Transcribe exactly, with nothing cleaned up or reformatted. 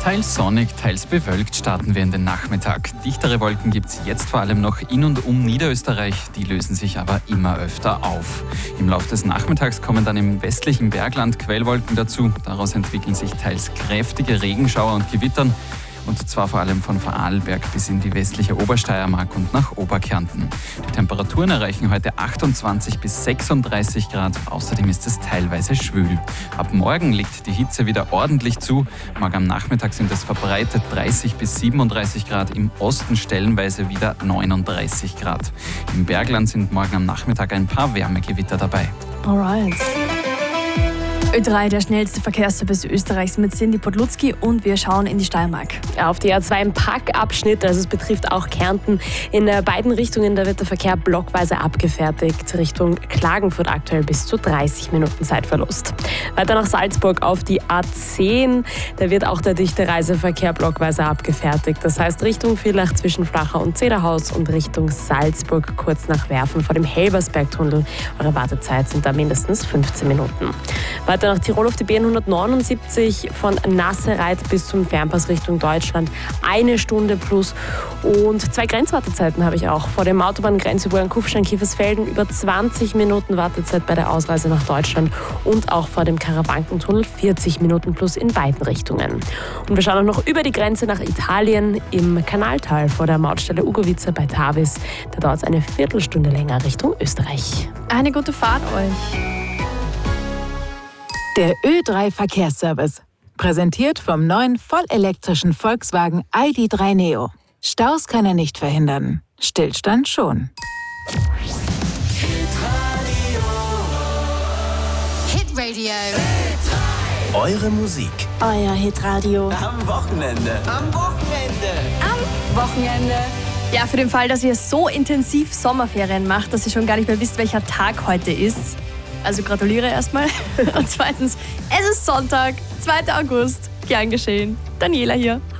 Teils sonnig, teils bewölkt starten wir in den Nachmittag. Dichtere Wolken gibt es jetzt vor allem noch in und um Niederösterreich, die lösen sich aber immer öfter auf. Im Laufe des Nachmittags kommen dann im westlichen Bergland Quellwolken dazu. Daraus entwickeln sich teils kräftige Regenschauer und Gewittern. Und zwar vor allem von Vorarlberg bis in die westliche Obersteiermark und nach Oberkärnten. Die Temperaturen erreichen heute achtundzwanzig bis sechsunddreißig Grad. Außerdem ist es teilweise schwül. Ab morgen legt die Hitze wieder ordentlich zu. Morgen am Nachmittag sind es verbreitet dreißig bis siebenunddreißig Grad. Im Osten stellenweise wieder neununddreißig Grad. Im Bergland sind morgen am Nachmittag ein paar Wärmegewitter dabei. Alright. Ö drei, der schnellste Verkehrsservice Österreichs mit Cindy Podlutzki, und wir schauen in die Steiermark. Auf die A zwei im Packabschnitt, also es betrifft auch Kärnten. In beiden Richtungen, da wird der Verkehr blockweise abgefertigt. Richtung Klagenfurt aktuell bis zu dreißig Minuten Zeitverlust. Weiter nach Salzburg auf die A zehn, da wird auch der dichte Reiseverkehr blockweise abgefertigt. Das heißt Richtung Villach zwischen Flachau und Zederhaus und Richtung Salzburg kurz nach Werfen vor dem Helbersbergtunnel. Eure Wartezeit sind da mindestens fünfzehn Minuten. Weiter nach Tirol auf die B N hundertneunundsiebzig von Nassereit bis zum Fernpass Richtung Deutschland. Eine Stunde plus. Und zwei Grenzwartezeiten habe ich auch. Vor dem Autobahngrenzübergang Kufstein-Kiefersfelden über zwanzig Minuten Wartezeit bei der Ausreise nach Deutschland. Und auch vor dem Karawankentunnel vierzig Minuten plus in beiden Richtungen. Und wir schauen auch noch über die Grenze nach Italien im Kanaltal vor der Mautstelle Ugovice bei Tavis. Da dauert es eine Viertelstunde länger Richtung Österreich. Eine gute Fahrt euch. Der Ö drei Verkehrsservice. Präsentiert vom neuen vollelektrischen Volkswagen I D drei Neo. Staus kann er nicht verhindern. Stillstand schon. Hitradio. Eure Musik. Euer Hitradio. Am Wochenende. Am Wochenende. Am Wochenende. Ja, für den Fall, dass ihr so intensiv Sommerferien macht, dass ihr schon gar nicht mehr wisst, welcher Tag heute ist. Also gratuliere erstmal. Und zweitens, es ist Sonntag, zweiter August. Gern geschehen. Daniela hier.